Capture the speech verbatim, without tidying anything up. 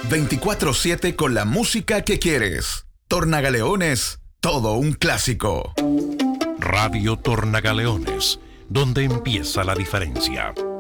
veinticuatro siete con la música que quieres. Tornagaleones, todo un clásico. Radio Tornagaleones, donde empieza la diferencia.